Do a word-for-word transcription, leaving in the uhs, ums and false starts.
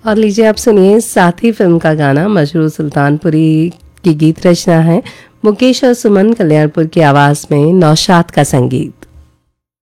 और लीजिए आप सुनिए साथी फिल्म का गाना। मशहूर सुल्तानपुरी की गीत रचना है मुकेश और सुमन, कल्याणपुर की आवाज में नौशाद का संगीत।